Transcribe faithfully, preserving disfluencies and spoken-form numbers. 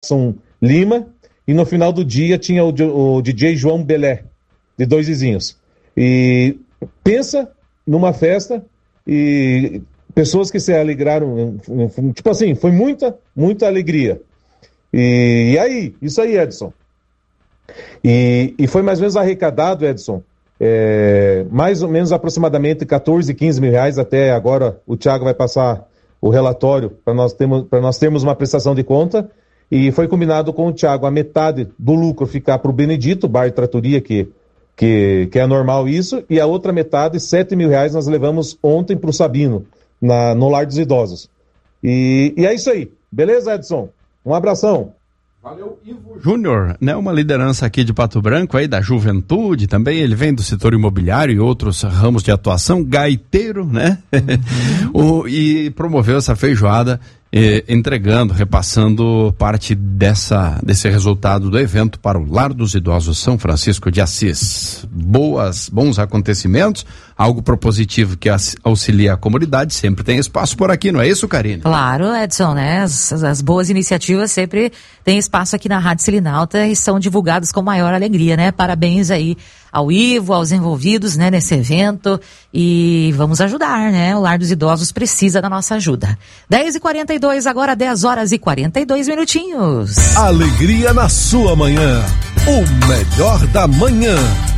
Lima, e no final do dia tinha o, o D J João Belé, de Dois Vizinhos. E pensa numa festa e pessoas que se alegraram, tipo assim, foi muita, muita alegria. E, e aí, isso aí, Edson. E, e foi mais ou menos arrecadado, Edson, é, mais ou menos aproximadamente catorze, quinze mil reais. Até agora o Thiago vai passar o relatório para nós, termos, para nós termos uma prestação de conta. E foi combinado com o Thiago a metade do lucro ficar para o Benedito, bar e tratoria, que, que, que é normal isso, e a outra metade, sete mil reais, nós levamos ontem para o Sabino, na, no Lar dos Idosos. E, e é isso aí. Beleza, Edson? Um abração. Valeu, Ivo Júnior, né? Uma liderança aqui de Pato Branco, aí da juventude também, ele vem do setor imobiliário e outros ramos de atuação, gaiteiro, né? Uhum. o, e promoveu essa feijoada, eh, entregando, repassando parte dessa, desse resultado do evento para o Lar dos Idosos São Francisco de Assis. Boas, bons acontecimentos, algo propositivo que auxilia a comunidade, sempre tem espaço por aqui, não é isso, Karine? Claro, Edson, né? As, as boas iniciativas sempre têm espaço aqui na Rádio Selinalta e são divulgados com maior alegria, né? Parabéns aí ao Ivo, aos envolvidos, né, nesse evento, e vamos ajudar, né? O Lar dos Idosos precisa da nossa ajuda. dez e quarenta e dois, agora dez horas e quarenta e dois minutinhos. Alegria na sua manhã. O melhor da manhã.